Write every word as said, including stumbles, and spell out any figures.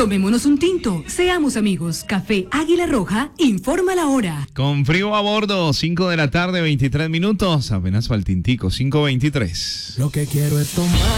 Tomémonos un tinto, seamos amigos. Café Águila Roja, informa la hora. Con frío a bordo, cinco de la tarde, veintitrés minutos. Apenas para el tintico, cinco veintitrés. Lo que quiero es tomar.